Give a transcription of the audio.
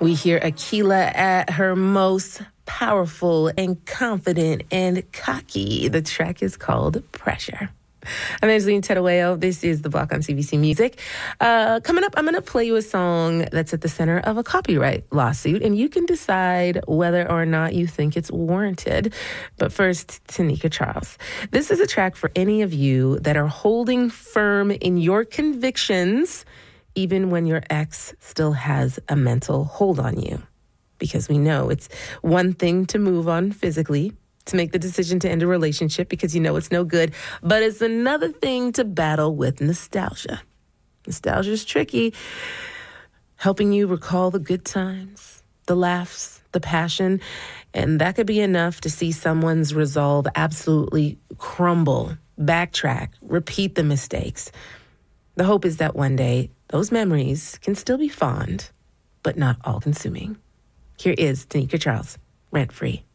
We hear Akila at her most powerful and confident and cocky. The track is called Pressure. I'm Angeline Terueo. This is The Block on CBC Music. Coming up, I'm going to play you a song that's at the center of a copyright lawsuit, and you can decide whether or not you think it's warranted. But first, Tanika Charles. This is a track for any of you that are holding firm in your convictions, even when your ex still has a mental hold on you. Because we know it's one thing to move on physically, to make the decision to end a relationship because you know it's no good, but it's another thing to battle with nostalgia. Nostalgia is tricky, helping you recall the good times, the laughs, the passion, and that could be enough to see someone's resolve absolutely crumble, backtrack, repeat the mistakes. The hope is that one day those memories can still be fond, but not all-consuming. Here is Tanika Charles, Rent Free.